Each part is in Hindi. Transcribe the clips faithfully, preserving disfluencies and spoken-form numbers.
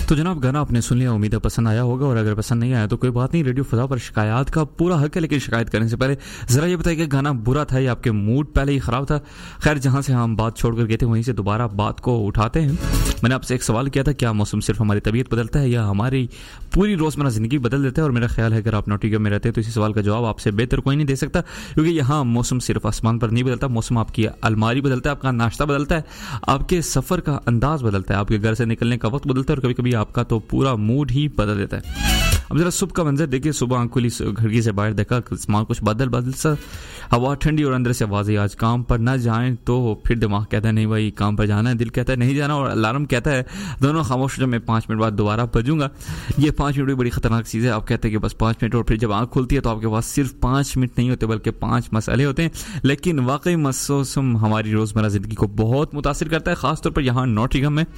तो जनाब गाना आपने सुन लिया, उम्मीद है पसंद आया होगा, और अगर पसंद नहीं आया तो कोई बात नहीं, रेडियो फजा पर शिकायत का पूरा हक है, लेकिन शिकायत करने से पहले ज़रा ये बताइए कि गाना बुरा था या आपके मूड पहले ही ख़राब था। खैर, जहाँ से हम बात छोड़ कर गए थे वहीं से दोबारा बात को उठाते हैं। मैंने आपसे एक सवाल किया था, क्या मौसम सिर्फ हमारी तबीयत बदलता है या हमारी पूरी रोज़मर्रा ज़िंदगी बदल देता है? और मेरा ख्याल है अगर आप नॉटिंघम में रहते हैं तो इसी सवाल का जवाब आपसे बेहतर कोई नहीं दे सकता, क्योंकि यहाँ मौसम सिर्फ आसमान पर नहीं बदलता, मौसम आपकी अलमारी बदलता है, आपका नाश्ता बदलता है, आपके सफ़र का अंदाज़ बदलता है, आपके घर से निकलने का वक्त बदलता है, और कभी कभी आपका तो पूरा मूड ही बदल देता है। अब जरा सुबह का मंजर देखिए, सुबह आंख खुली, खिड़की से बाहर देखा, कुछ बादल बादल सा, हवा ठंडी, और अंदर से आवाज़, आज काम पर ना जाएं, तो फिर दिमाग कहता है नहीं भाई काम पर जाना है, दिल कहता है नहीं जाना, और अलार्म कहता है दोनों खामोश, जब मैं पाँच मिनट बाद दोबारा बजूंगा। ये पाँच मिनट भी बड़ी खतरनाक चीज़ है। आप कहते हैं कि बस पाँच मिनट, और फिर जब आंख खुलती है तो आपके पास सिर्फ पाँच मिनट नहीं होते बल्कि पाँच मसले होते हैं। लेकिन वाकई मौसम हमारी रोज़मर्रा ज़िंदगी को बहुत मुतासिर करता है, ख़ासतौर पर यहाँ नॉटिंघम में।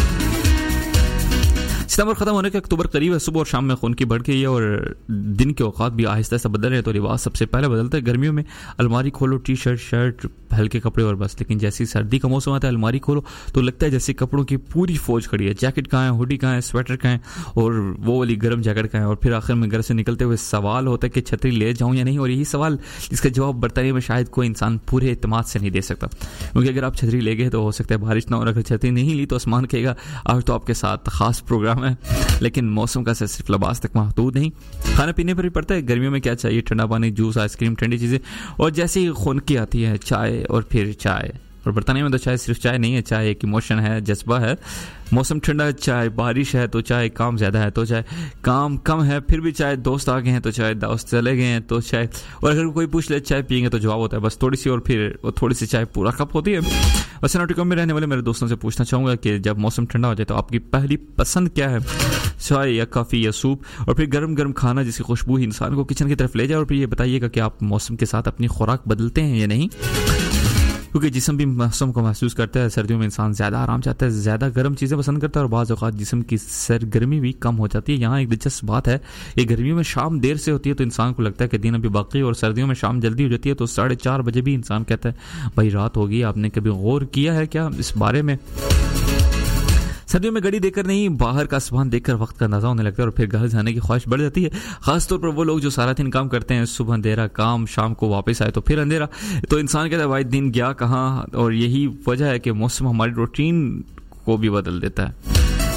सितंबर खत्म होने के अक्टूबर करीब है, सुबह और शाम में खून की बढ़ गई है, और दिन के औकात भी आहिस्ता आहिस्ता बदल रहे हैं। तो लिबास सबसे पहले बदलता है। गर्मियों में अलमारी खोलो, टी शर्ट शर्ट हल्के कपड़े और बस, लेकिन जैसी सर्दी का मौसम आता है अलमारी खोलो तो लगता है जैसे कपड़ों की पूरी फौज खड़ी है। जैकेट कहाँ है, हुडी कहाँ है, स्वेटर कहाँ है, और वो वाली गर्म जैकेट कहाँ है। और फिर आखिर में घर से निकलते हुए सवाल होता है कि छतरी ले जाऊँ या नहीं, और यही सवाल इसका जवाब बरतानिया में शायद कोई इंसान पूरे एतमाद से नहीं दे सकता, क्योंकि अगर आप छतरी ले गए तो हो सकता है बारिश ना हो, और अगर छतरी नहीं ली तो आसमान कहेगा आज तो आपके साथ खास प्रोग्राम है। लेकिन मौसम का असर सिर्फ लिबास तक महदूद नहीं, खाने पीने पर भी पड़ता है। गर्मियों में क्या चाहिए, ठंडा पानी, जूस, आइसक्रीम, ठंडी चीज़ें, और जैसे ही खुनकी आती है चाय, और फिर चाय। और बरतानिया में तो चाय सिर्फ चाय नहीं है, चाय एक इमोशन है, जज्बा है। मौसम ठंडा है चाय, बारिश है तो चाय, काम ज़्यादा है तो चाय, काम कम है फिर भी चाय, दोस्त आ गए हैं तो चाय, दोस्त चले गए हैं तो चाय, और अगर कोई पूछ ले चाय पियेंगे तो जवाब होता है बस थोड़ी सी, और फिर वो थोड़ी सी चाय पूरा कप होती है। वैसे नॉटिंघम में रहने वाले मेरे दोस्तों से पूछना चाहूँगा कि जब मौसम ठंडा हो जाए तो आपकी पहली पसंद क्या है, चाय या कॉफ़ी या सूप? और फिर गर्म गर्म खाना जिसकी खुशबू ही इंसान को किचन की तरफ ले जाए। और फिर ये बताइएगा कि आप मौसम के साथ अपनी खुराक बदलते हैं या नहीं, क्योंकि जिस्म भी मौसम को महसूस करता है। सर्दियों में इंसान ज़्यादा आराम चाहता है, ज़्यादा गर्म चीज़ें पसंद करता है, और बाज़ औक़ात जिस्म की सरगर्मी भी कम हो जाती है। यहाँ एक दिलचस्प बात है, ये गर्मियों में शाम देर से होती है तो इंसान को लगता है कि दिन अभी बाकी, और सर्दियों में शाम जल्दी हो जाती है तो साढ़े चार बजे भी इंसान कहता है भाई रात होगी। आपने कभी गौर किया है क्या इस बारे में? सर्दियों में घड़ी देखकर नहीं, बाहर का आसमान देखकर वक्त का अंदाजा होने लगता है, और फिर घर जाने की ख्वाहिश बढ़ जाती है। खासतौर पर वो लोग जो सारा दिन काम करते हैं, सुबह अंधेरा काम, शाम को वापस आए तो फिर अंधेरा, तो इंसान कहता है भाई दिन गया कहाँ। और यही वजह है कि मौसम हमारी रूटीन को भी बदल देता है।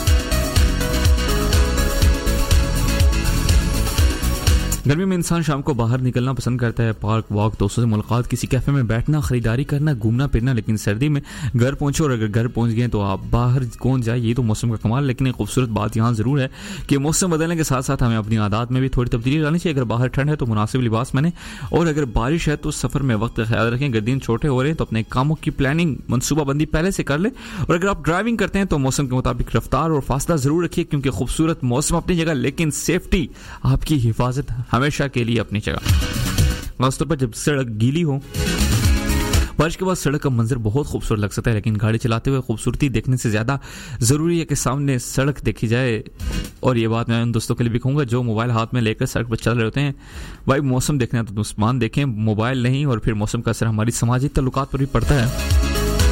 गर्मी में इंसान शाम को बाहर निकलना पसंद करता है, पार्क वॉक, दोस्तों से मुलाकात, किसी कैफे में बैठना, खरीदारी करना, घूमना फिरना। लेकिन सर्दी में घर पहुंचो, और अगर घर पहुंच गए तो आप बाहर कौन जाए, ये तो मौसम का कमाल। लेकिन एक खूबसूरत बात यहाँ ज़रूर है कि मौसम बदलने के साथ साथ हमें अपनी आदत में भी थोड़ी तब्दीली लानी चाहिए। अगर बाहर ठंड है तो मुनासिब लिबास पहने, और अगर बारिश है तो सफ़र में वक्त का ख्याल रखें। अगर दिन छोटे हो रहे हैं तो अपने कामों की प्लानिंग, मनसूबाबंदी पहले से कर ले। और अगर आप ड्राइविंग करते हैं तो मौसम के मुताबिक रफ्तार और फासला ज़रूर रखिए, क्योंकि खूबसूरत मौसम अपनी जगह, लेकिन सेफ्टी, आपकी हिफाजत हमेशा के लिए अपनी जगह। खासतौर पर जब सड़क गीली हो, बारिश के बाद सड़क का मंजर बहुत खूबसूरत लग सकता है, लेकिन गाड़ी चलाते हुए खूबसूरती देखने से ज़्यादा ज़रूरी है कि सामने सड़क देखी जाए। और ये बात मैं उन दोस्तों के लिए भी कहूँगा जो मोबाइल हाथ में लेकर सड़क पर चल रहे होते हैं, भाई मौसम देखना है तो आसमान देखें, मोबाइल नहीं। और फिर मौसम का असर हमारी समाजी ताल्लुकात पर भी पड़ता है।